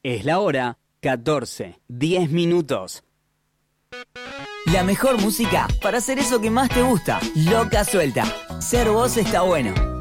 Es la hora 14, 10 minutos. La mejor música para hacer eso que más te gusta. Loca Suelta. Ser vos está bueno.